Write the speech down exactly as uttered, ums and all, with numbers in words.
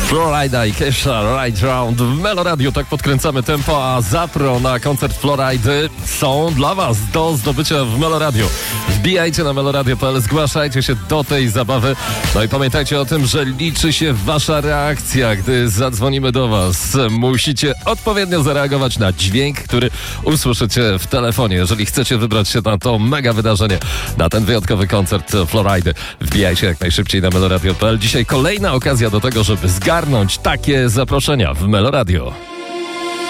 Florida i Kesha Right Round w Meloradio. Tak podkręcamy tempo, a zapro na koncert Floridy są dla Was do zdobycia w Meloradio. Wbijajcie na meloradio kropka p l, zgłaszajcie się do tej zabawy. No i pamiętajcie o tym, że liczy się Wasza reakcja, gdy zadzwonimy do Was. Musicie odpowiednio zareagować na dźwięk, który usłyszycie w telefonie, jeżeli chcecie wybrać się na to mega wydarzenie, na ten wyjątkowy koncert Floridy. Wbijajcie jak najszybciej na meloradio kropka p l. Dzisiaj kolejna okazja do tego, żeby zgarnąć takie zaproszenia w Meloradio.